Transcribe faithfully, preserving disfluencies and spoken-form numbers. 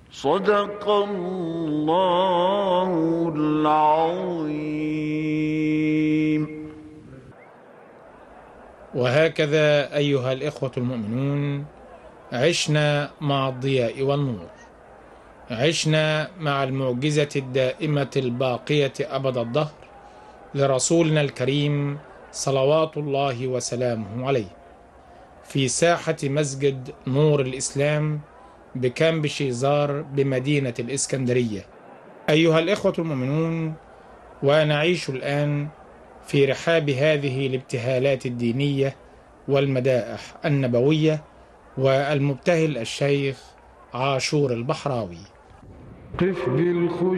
صدق الله العظيم. وهكذا أيها الإخوة المؤمنون عشنا مع الضياء والنور، عشنا مع المعجزة الدائمة الباقية أبد الدهر لرسولنا الكريم صلوات الله وسلامه عليه، في ساحة مسجد نور الإسلام بكامب شيزار بمدينة الإسكندرية. أيها الإخوة المؤمنون، ونعيش الآن في رحاب هذه الابتهالات الدينية والمدائح النبوية، والمبتهل الشيخ عاشور البحراوي. قف بالخشوع